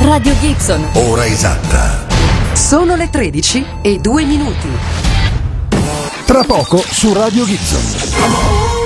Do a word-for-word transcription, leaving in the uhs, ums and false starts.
Radio Gibson. Ora esatta. Sono le tredici e due minuti. Tra poco su Radio Gibson.